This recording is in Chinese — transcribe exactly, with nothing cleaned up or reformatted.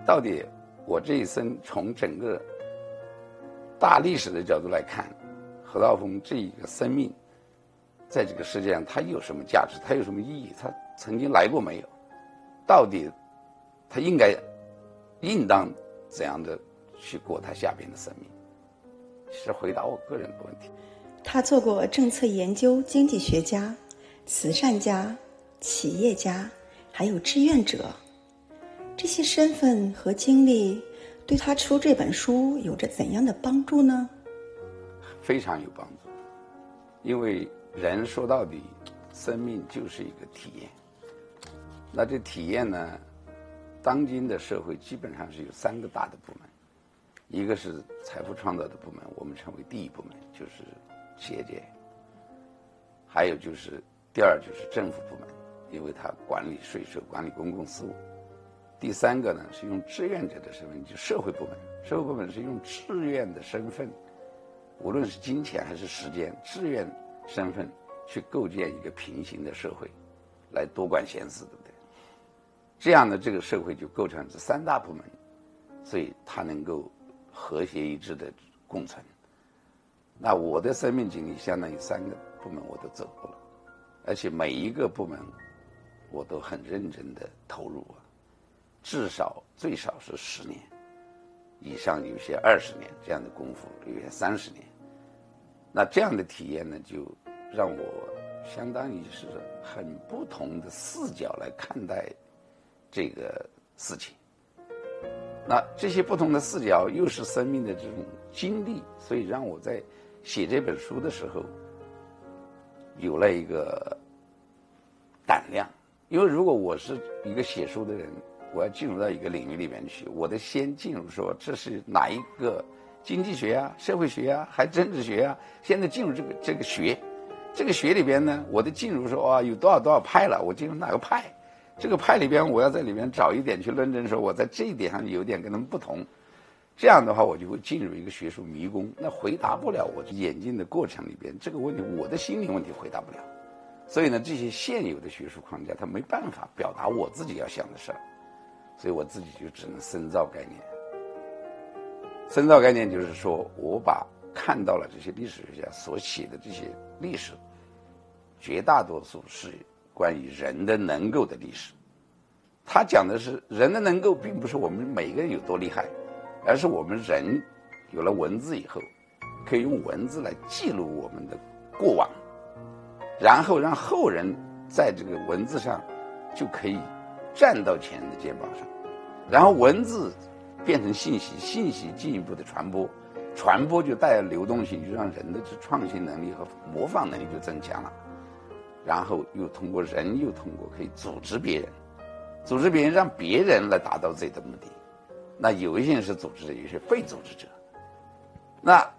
到底我这一生从整个大历史的角度来看，何道峰这一个生命在这个世界上他有什么价值，他有什么意义，他曾经来过没有，到底他应该应当怎样的去过他下边的生命，是回答我个人的问题。 他做过政策研究经济学家、慈善家、企业家，还有志愿者。这些身份和经历对他出这本书有着怎样的帮助呢？ 非常有帮助。因为人说到底生命就是一个体验，那这体验呢，当今的社会基本上是有三个大的部门，一个是财富创造的部门，我们称为第一部门，就是企业界，还有就是第二就是政府部门，因为它管理税收，管理公共事务。第三个呢是用志愿者的身份，就社会部门。社会部门是用志愿的身份，无论是金钱还是时间，志愿身份去构建一个平行的社会，来多管闲事，对不对？这样的这个社会就构成这三大部门，所以它能够和谐一致的共存。那我的生命经历相当于三个部门我都走过了，而且每一个部门我都很认真的投入啊，至少最少是十年以上，有些二十年这样的功夫，有些三十年。那这样的体验呢，就让我相当于是很不同的视角来看待这个事情。那这些不同的视角又是生命的这种经历，所以让我在写这本书的时候有了一个胆量。因为如果我是一个写书的人，我要进入到一个领域里面去，我得先进入说这是哪一个经济学啊、社会学啊，还政治学啊，现在进入这个这个学，这个学里边呢，我得进入说啊有多少多少派了，我进入哪个派，这个派里边我要在里面找一点去论证说我在这一点上有点跟他们不同，这样的话我就会进入一个学术迷宫，那回答不了我演进的过程里边这个问题，我的心理问题回答不了。所以呢，这些现有的学术框架它没办法表达我自己要想的事儿，所以我自己就只能深造概念。深造概念就是说，我把看到了这些历史学家所写的这些历史，绝大多数是关于人的能够的历史。他讲的是人的能够，并不是我们每个人有多厉害，而是我们人有了文字以后，可以用文字来记录我们的过往，然后让后人在这个文字上就可以站到前人的肩膀上，然后文字变成信息，信息进一步的传播，传播就带来流动性，就让人的创新能力和模仿能力就增强了，然后又通过人，又通过可以组织别人，组织别人让别人来达到自己的目的。那有一些人是组织者，有一些非组织者。那